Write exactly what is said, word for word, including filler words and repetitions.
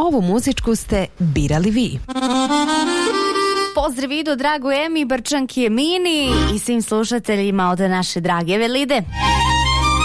ovu muzičku ste birali vi. Pozdrav idu dragu Emi, Brčanki Emini i svim slušateljima od naše drage Evelide.